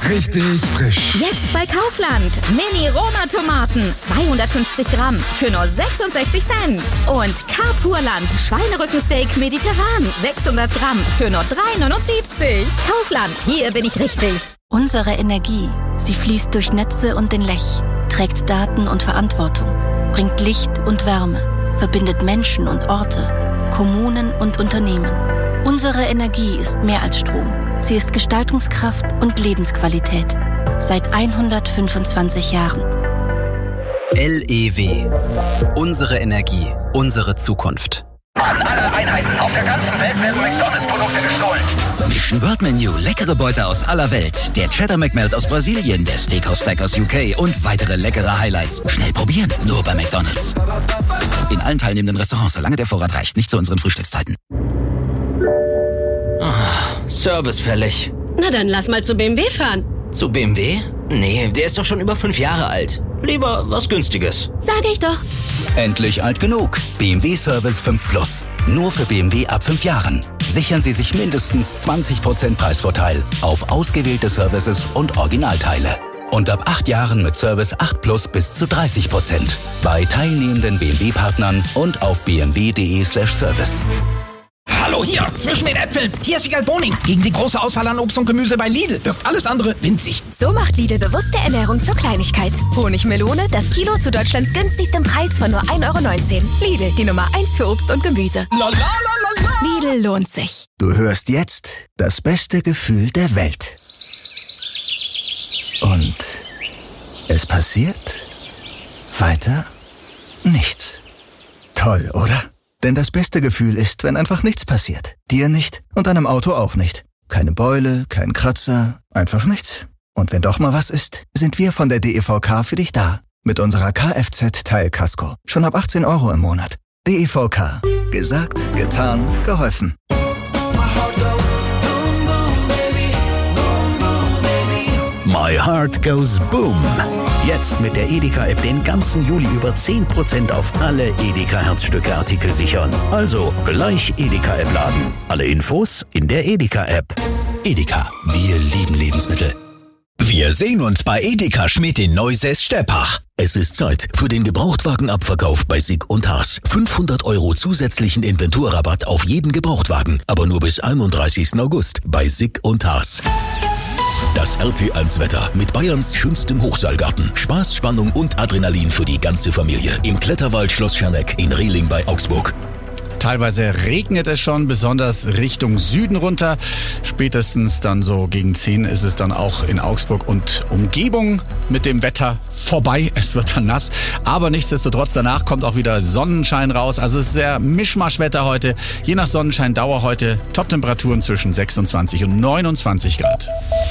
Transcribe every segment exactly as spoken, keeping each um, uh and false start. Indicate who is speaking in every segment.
Speaker 1: richtig frisch.
Speaker 2: Jetzt bei Kaufland. Mini-Roma-Tomaten. zweihundertfünfzig Gramm für nur sechsundsechzig Cent. Und Carpurland Schweinerückensteak mediterran. sechshundert Gramm für nur drei neunundsiebzig. Kaufland, hier bin ich richtig.
Speaker 3: Unsere Energie, sie fließt durch Netze und den Lech, trägt Daten und Verantwortung, bringt Licht und Wärme, verbindet Menschen und Orte, Kommunen und Unternehmen. Unsere Energie ist mehr als Strom. Sie ist Gestaltungskraft und Lebensqualität. Seit hundertfünfundzwanzig Jahren.
Speaker 4: L E W. Unsere Energie, unsere Zukunft.
Speaker 5: An alle Einheiten auf der ganzen Welt werden McDonalds-Produkte gestohlen.
Speaker 6: Mission Word Menu, leckere Beute aus aller Welt. Der Cheddar McMelt aus Brasilien, der Steakhouse Stack aus U K und weitere leckere Highlights. Schnell probieren, nur bei McDonalds. In allen teilnehmenden Restaurants, solange der Vorrat reicht, nicht zu unseren Frühstückszeiten.
Speaker 7: Oh, Service fällig.
Speaker 8: Na dann lass mal zu B M W fahren.
Speaker 7: Zu B M W? Nee, der ist doch schon über fünf Jahre alt. Lieber was Günstiges.
Speaker 8: Sag ich doch.
Speaker 6: Endlich alt genug. B M W Service fünf Plus. Nur für B M W ab fünf Jahren. Sichern Sie sich mindestens zwanzig Prozent Preisvorteil auf ausgewählte Services und Originalteile. Und ab acht Jahren mit Service acht Plus bis zu dreißig Prozent. Bei teilnehmenden B M W-Partnern und auf b m w punkt d e slash service.
Speaker 9: Hallo hier, zwischen den Äpfeln. Hier ist Wiegald Boning. Gegen die große Auswahl an Obst und Gemüse bei Lidl wirkt alles andere winzig.
Speaker 10: So macht Lidl bewusste Ernährung zur Kleinigkeit. Honigmelone, das Kilo zu Deutschlands günstigstem Preis von nur ein Euro neunzehn. Lidl, die Nummer eins für Obst und Gemüse.
Speaker 9: La, la, la, la, la.
Speaker 10: Lidl lohnt sich.
Speaker 11: Du hörst jetzt das beste Gefühl der Welt. Und es passiert weiter nichts. Toll, oder? Denn das beste Gefühl ist, wenn einfach nichts passiert. Dir nicht und deinem Auto auch nicht. Keine Beule, kein Kratzer, einfach nichts. Und wenn doch mal was ist, sind wir von der D E V K für dich da. Mit unserer Kfz-Teilkasko. Schon ab achtzehn Euro im Monat. D E V K. Gesagt, getan, geholfen.
Speaker 12: My Heart Goes Boom. Jetzt mit der Edeka-App den ganzen Juli über zehn Prozent auf alle Edeka-Herzstücke-Artikel sichern. Also gleich Edeka-App laden. Alle Infos in der Edeka-App.
Speaker 6: Edeka, wir lieben Lebensmittel.
Speaker 13: Wir sehen uns bei Edeka Schmidt in Neusäß-Steppach.
Speaker 12: Es ist Zeit für den Gebrauchtwagenabverkauf bei Sick und Haas. fünfhundert Euro zusätzlichen Inventurrabatt auf jeden Gebrauchtwagen, aber nur bis einunddreißigsten August bei Sick und Haas. Das R T eins Wetter mit Bayerns schönstem Hochseilgarten. Spaß, Spannung und Adrenalin für die ganze Familie. Im Kletterwald Schloss Scherneck in Rehling bei Augsburg.
Speaker 14: Teilweise regnet es schon, besonders Richtung Süden runter. Spätestens dann so gegen zehn ist es dann auch in Augsburg und Umgebung mit dem Wetter vorbei. Es wird dann nass, aber nichtsdestotrotz danach kommt auch wieder Sonnenschein raus. Also es ist sehr Mischmaschwetter heute. Je nach Sonnenscheindauer heute Toptemperaturen zwischen sechsundzwanzig und neunundzwanzig Grad.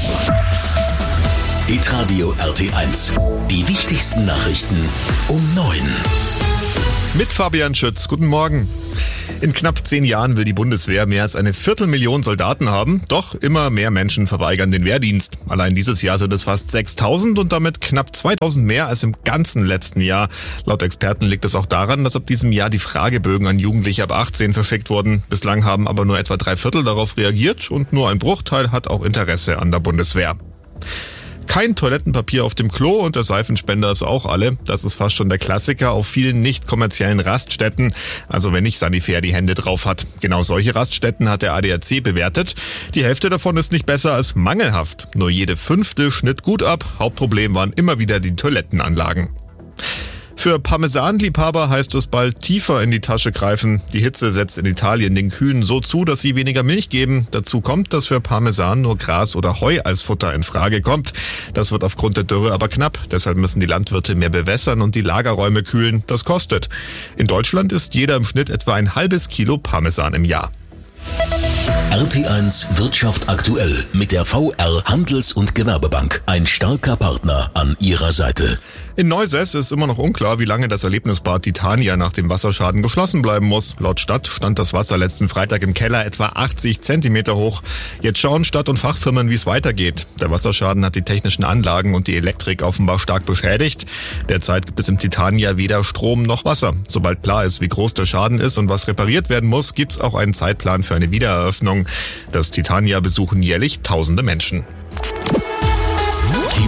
Speaker 12: Hitradio R T eins. Die wichtigsten Nachrichten um neun.
Speaker 15: Mit Fabian Schütz. Guten Morgen. In knapp zehn Jahren will die Bundeswehr mehr als eine Viertelmillion Soldaten haben. Doch immer mehr Menschen verweigern den Wehrdienst. Allein dieses Jahr sind es fast sechstausend und damit knapp zweitausend mehr als im ganzen letzten Jahr. Laut Experten liegt es auch daran, dass ab diesem Jahr die Fragebögen an Jugendliche ab achtzehn verschickt wurden. Bislang haben aber nur etwa drei Viertel darauf reagiert und nur ein Bruchteil hat auch Interesse an der Bundeswehr. Kein Toilettenpapier auf dem Klo und der Seifenspender ist auch alle. Das ist fast schon der Klassiker auf vielen nicht kommerziellen Raststätten, also wenn nicht Sanifair die Hände drauf hat. Genau solche Raststätten hat der A D A C bewertet. Die Hälfte davon ist nicht besser als mangelhaft. Nur jede fünfte schnitt gut ab. Hauptproblem waren immer wieder die Toilettenanlagen. Für Parmesanliebhaber heißt es bald tiefer in die Tasche greifen. Die Hitze setzt in Italien den Kühen so zu, dass sie weniger Milch geben. Dazu kommt, dass für Parmesan nur Gras oder Heu als Futter in Frage kommt. Das wird aufgrund der Dürre aber knapp. Deshalb müssen die Landwirte mehr bewässern und die Lagerräume kühlen. Das kostet. In Deutschland isst jeder im Schnitt etwa ein halbes Kilo Parmesan im Jahr.
Speaker 12: R T eins Wirtschaft aktuell mit der V R Handels- und Gewerbebank. Ein starker Partner an ihrer Seite.
Speaker 15: In Neusäß ist immer noch unklar, wie lange das Erlebnisbad Titania nach dem Wasserschaden geschlossen bleiben muss. Laut Stadt stand das Wasser letzten Freitag im Keller etwa achtzig Zentimeter hoch. Jetzt schauen Stadt und Fachfirmen, wie es weitergeht. Der Wasserschaden hat die technischen Anlagen und die Elektrik offenbar stark beschädigt. Derzeit gibt es im Titania weder Strom noch Wasser. Sobald klar ist, wie groß der Schaden ist und was repariert werden muss, gibt es auch einen Zeitplan für eine Wiedereröffnung. Das Titania besuchen jährlich tausende Menschen.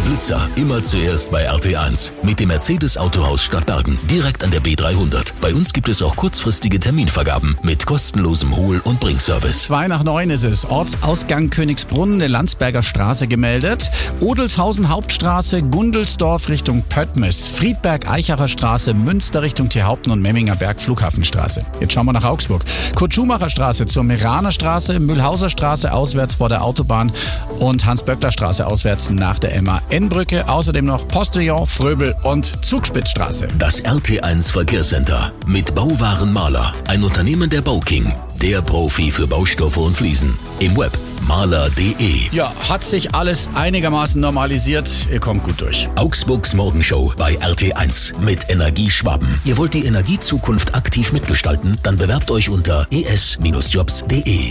Speaker 12: Blitzer, immer zuerst bei R T eins. Mit dem Mercedes Autohaus Stadtbergen, direkt an der B dreihundert. Bei uns gibt es auch kurzfristige Terminvergaben mit kostenlosem Hol- und Bringservice.
Speaker 14: Zwei nach neun ist es. Ortsausgang Königsbrunn, der Landsberger Straße gemeldet. Odelshausen Hauptstraße, Gundelsdorf Richtung Pöttmes. Friedberg Eichacher Straße, Münster Richtung Tierhaupten und Memminger Berg Flughafenstraße. Jetzt schauen wir nach Augsburg. Kurt-Schumacher Straße zur Meraner Straße, Mühlhauser Straße auswärts vor der Autobahn und Hans-Böckler Straße auswärts nach der M A N-Brücke. Außerdem noch Postillon, Fröbel und Zugspitzstraße.
Speaker 12: Das R T eins Verkehrscenter mit Bauwaren Maler, ein Unternehmen der Bauking. Der Profi für Baustoffe und Fliesen. Im Web maler punkt de.
Speaker 14: Ja, hat sich alles einigermaßen normalisiert. Ihr kommt gut durch.
Speaker 12: Augsburgs Morgenshow bei R T eins mit Energie Schwaben. Ihr wollt die Energiezukunft aktiv mitgestalten? Dann bewerbt euch unter e s jobs punkt de.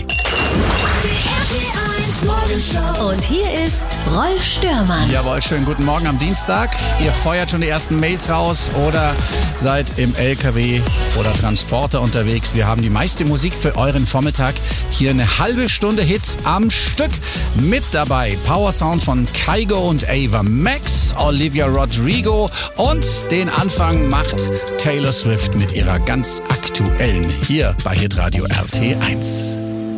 Speaker 2: Und hier ist Rolf Störmann.
Speaker 14: Jawohl, schönen guten Morgen am Dienstag. Ihr feuert schon die ersten Mails raus oder seid im L K W oder Transporter unterwegs. Wir haben die meiste Musik für euren Vormittag. Hier eine halbe Stunde Hits am Stück. Mit dabei Power Sound von Kygo und Ava Max, Olivia Rodrigo und den Anfang macht Taylor Swift mit ihrer ganz aktuellen hier bei Hitradio R T eins.